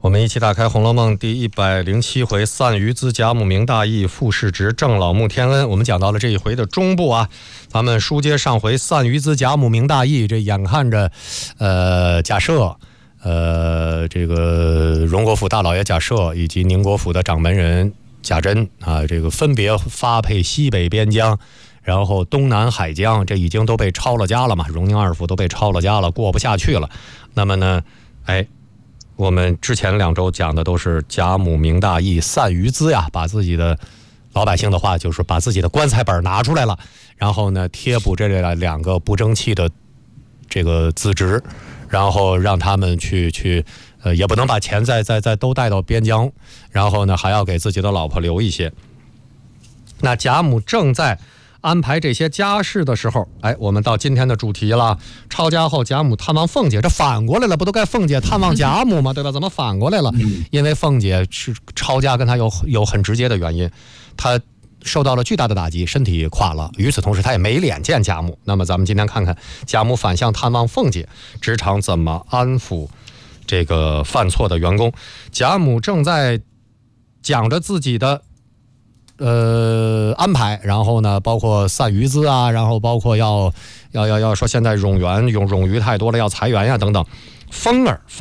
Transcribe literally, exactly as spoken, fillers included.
我们一起打开《红楼梦》第一百零七回，散于资贾母明大义，傅世直郑老穆天恩。我们讲到了这一回的中部啊，咱们书接上回，散于资贾母明大义，这眼看着，呃，贾赦，呃，这个荣国府大老爷贾赦以及宁国府的掌门人贾珍啊，这个分别发配西北边疆。然后东南海疆，这已经都被抄了家了嘛，荣宁二府都被抄了家了，过不下去了。那么呢，哎，我们之前两周讲的都是贾母明大义，散于资呀，把自己的老百姓的话就是把自己的棺材本拿出来了，然后呢贴补这两个不争气的这个子侄，然后让他们去去呃，也不能把钱再再再都带到边疆，然后呢还要给自己的老婆留一些。那贾母正在安排这些家事的时候，哎，我们到今天的主题了。抄家后，贾母探望凤姐，这反过来了，不都该凤姐探望贾母吗？对吧？怎么反过来了？因为凤姐是抄家，跟她有有很直接的原因，她受到了巨大的打击，身体垮了。与此同时，她也没脸见贾母。那么，咱们今天看看贾母反向探望凤姐，职场怎么安抚这个犯错的员工。贾母正在讲着自己的。呃，安排，然后呢，包括散于资啊，然后包括要要要要说现在冗员冗冗余太多了，要裁员呀等等。风儿